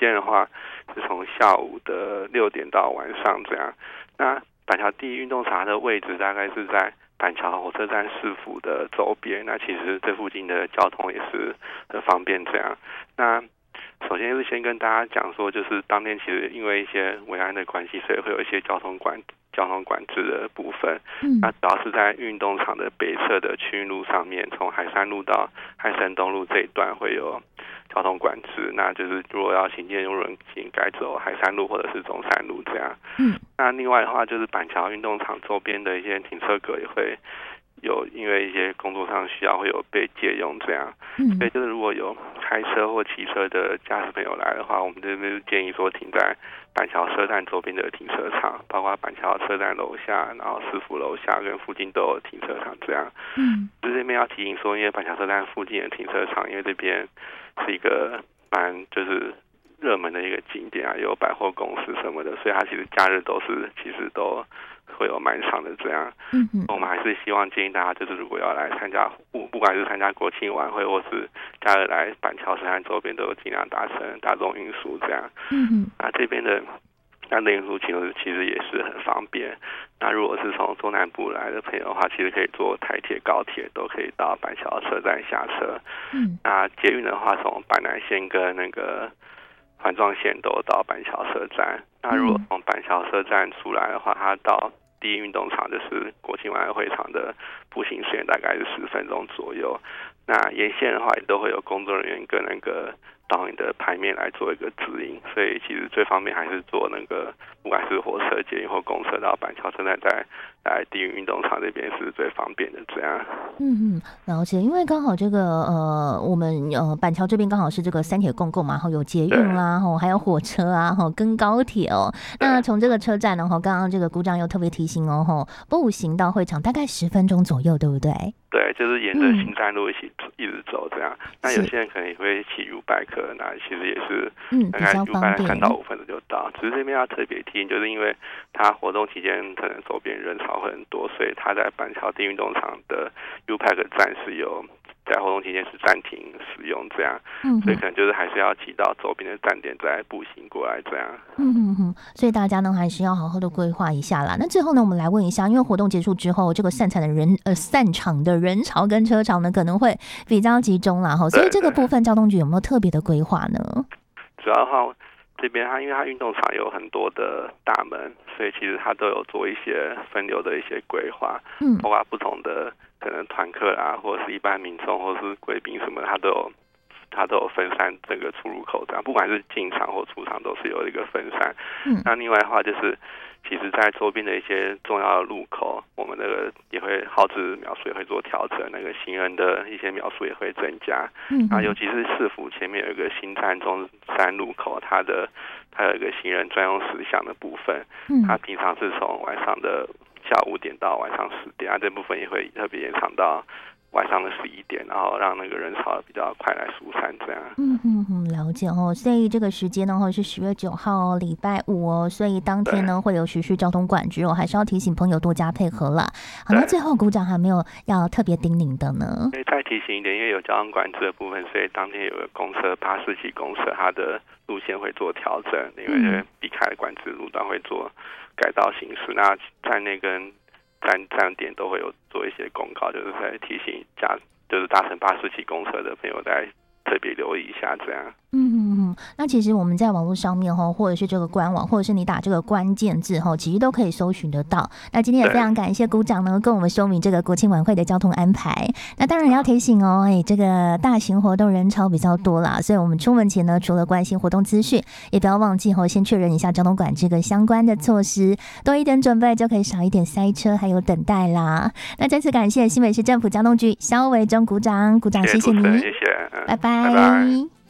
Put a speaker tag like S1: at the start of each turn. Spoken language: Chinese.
S1: 间的话是从下午的6点到晚上这样。那板桥第一运动场的位置大概是在板桥火车站市府的周边，那其实这附近的交通也是很方便这样。那首先是先跟大家讲说，就是当天其实因为一些维安的关系，所以会有一些交通管制的部分。那主要是在运动场的北侧的区域路上面，从海山路到海山东路这一段会有交通管制。那就是如果要行进路人，应该走海山路或者是中山路这样。那另外的话，就是板桥运动场周边的一些停车格也会有因为一些工作上需要会有被借用这样。所以就是如果有开车或骑车的驾驶朋友来的话，我们这边建议说停在板桥车站周边的停车场，包括板桥车站楼下，然后市府楼下跟附近都有停车场这样。就是这边要提醒说，因为板桥车站附近的停车场，因为这边是一个蛮就是热门的一个景点啊，有百货公司什么的，所以它其实假日其实都会有蛮长的这样。我们还是希望建议大家，就是如果要来参加，不管是参加国庆晚会，或是假日来板桥车站周边，都尽量搭乘大众运输这样。那这边的大众运输其实也是很方便。那如果是从中南部来的朋友的话，其实可以坐台铁、高铁，都可以到板桥车站下车。那捷运的话，从板南线跟那个环状线都到板桥车站。那如果从板桥车站出来的话，它到第一运动场就是国庆晚会场的步行时间大概是10分钟左右。那沿线的话也都会有工作人员跟那个导引的牌面来做一个指引，所以其实最方便还是坐那个不管是火车、捷运或公车到板桥车站，再来第一运动场这边是最方便的这样。
S2: 了解。因为刚好这个我们板桥这边刚好是这个三铁共构嘛，然后有捷运啦，还有火车啊，跟高铁哦。那从这个车站呢，刚刚这个股长又特别提醒哦，步行到会场大概10分钟左右，对不对？
S1: 对，就是沿着新站路一直走这样。那有些人可能也会骑 U-Bike， 那其实也是大概 U-Bike 3到5分钟就到。只是这边要特别提醒，就是因为它活动期间可能周边人潮会很多，所以它在板桥第一运动场的 U-Bike 站是有在活动期间是暂停使用这样。所以可能就是还是要骑到周边的站点再步行过来这样。
S2: 所以大家呢还是要好好的规划一下啦。那最后呢，我们来问一下，因为活动结束之后，这个散场的人潮跟车潮呢可能会比较集中啦，所以这个部分交通局有没有特别的规划呢？
S1: 主要的话，这边因为它运动场有很多的大门，所以其实它都有做一些分流的一些规划，包括不同的可能团客啊，或者是一般民众或者是贵宾什么的，它都有分散这个出入口这样，不管是进场或出场都是有一个分散。那另外的话就是，其实在周边的一些重要的路口，我们那个也会号志秒数也会做调整，那个行人的一些秒数也会增加。那尤其是市府前面有一个新站中山路口，它有一个行人专用石像的部分，它平常是从晚上的下午5点到晚上10点，这部分也会特别延长到晚上的11点，然后让那个人潮比较快来疏散这样。
S2: 了解哦。所以这个时间呢是10月9号礼拜5哦，所以当天呢会有实施交通管制哦，还是要提醒朋友多加配合啦。好，那最后股长还没有要特别叮咛的呢？
S1: 可以再提醒一点，因为有交通管制的部分，所以当天有个公车84期公车，它的路线会做调整，因为避开了管制路段会做改道行驶。那站内跟站点都会有做一些公告，就是在提醒就是搭乘84期公车的朋友在特别留意一下这样。
S2: 那其实我们在网络上面或者是这个官网，或者是你打这个关键字其实都可以搜寻得到。那今天也非常感谢股长呢跟我们说明这个国庆晚会的交通安排。那当然要提醒这个大型活动人潮比较多啦，所以我们出门前呢，除了关心活动资讯，也不要忘记先确认一下交通管制跟相关的措施，多一点准备就可以少一点塞车还有等待啦。那再次感谢新北市政府交通局萧维忠股长，谢谢你，
S1: 谢谢，
S2: 拜拜。